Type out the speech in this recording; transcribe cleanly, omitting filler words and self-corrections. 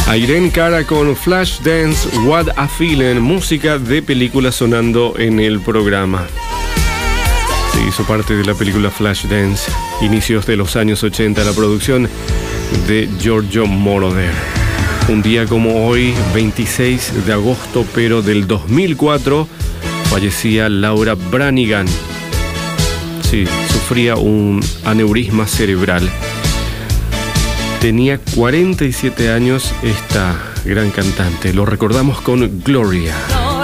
Irene Cara con Flashdance, What a Feeling, música de película sonando en el programa. Se hizo parte de la película Flashdance, inicios de los años 80, la producción de Giorgio Moroder. Un día como hoy, 26 de agosto, pero del 2004, fallecía Laura Branigan. Sí, sufría un aneurisma cerebral. Tenía 47 años esta gran cantante. Lo recordamos con Gloria.